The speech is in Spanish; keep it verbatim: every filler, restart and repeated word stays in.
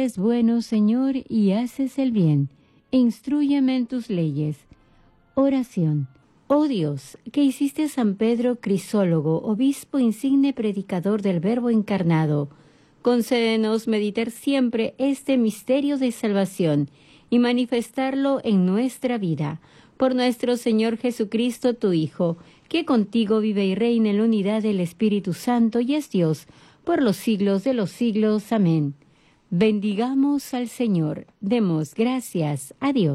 eres bueno, Señor, y haces el bien. Instrúyeme en tus leyes. Oración. Oh Dios, que hiciste a San Pedro Crisólogo, obispo insigne predicador del Verbo encarnado, concédenos meditar siempre este misterio de salvación y manifestarlo en nuestra vida. Por nuestro Señor Jesucristo, tu Hijo, que contigo vive y reina en la unidad del Espíritu Santo y es Dios, por los siglos de los siglos. Amén. Bendigamos al Señor. Demos gracias a Dios.